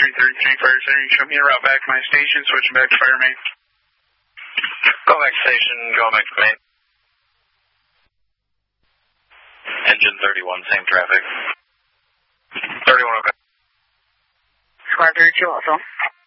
3333 Fire Center. You show me a route back to my station, switching back to Fire Main. Go back to station, go back to main. Engine 31, same traffic. 31, okay. Squad 32 also.